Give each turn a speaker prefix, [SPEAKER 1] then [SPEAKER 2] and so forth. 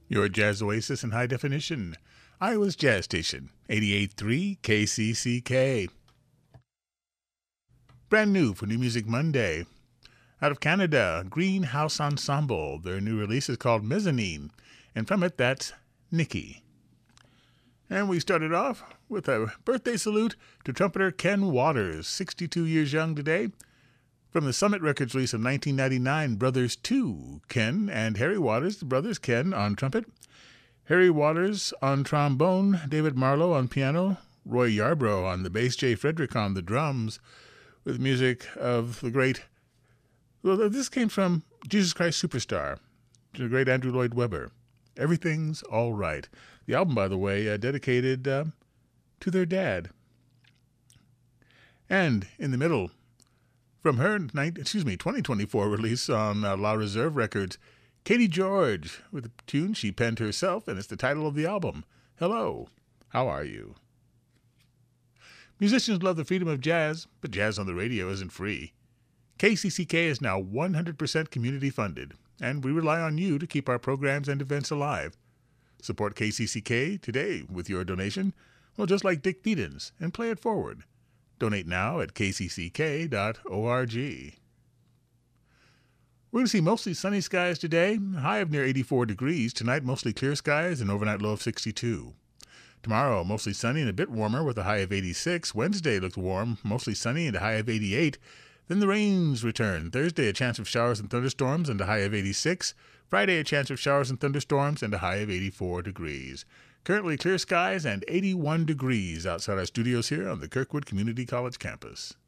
[SPEAKER 1] Your jazz oasis in high definition. Iowa's Jazz Station, 88.3 KCCK. Brand new for New Music Monday. Out of Canada, Greenhouse Ensemble. Their new release is called Mezzanine, and from it, that's Nikki. And we started off with a birthday salute to trumpeter Ken Waters, 62 years young today. From the Summit Records release of 1999, Brothers 2, Ken and Harry Waters, the brothers Ken on trumpet, Harry Waters on trombone, David Marlowe on piano, Roy Yarbrough on the bass, Jay Frederick on the drums, with music of the great, well, this came from Jesus Christ Superstar, the great Andrew Lloyd Webber. Everything's All Right. The album, by the way, dedicated to their dad. And in the middle, from her 2024 release on La Reserve Records, Katie George with a tune she penned herself, and it's the title of the album, Hello, How Are You? Musicians love the freedom of jazz, but jazz on the radio isn't free. KCCK is now 100% community funded, and we rely on you to keep our programs and events alive. Support KCCK today with your donation, well, just like Dick Beatons, and play it forward. Donate now at kcck.org. We're going to see mostly sunny skies today, high of near 84 degrees. Tonight, mostly clear skies, and overnight low of 62. Tomorrow, mostly sunny and a bit warmer with a high of 86. Wednesday looks warm, mostly sunny and a high of 88. Then the rains return. Thursday, a chance of showers and thunderstorms and a high of 86. Friday, a chance of showers and thunderstorms and a high of 84 degrees. Currently clear skies and 81 degrees outside our studios here on the Kirkwood Community College campus.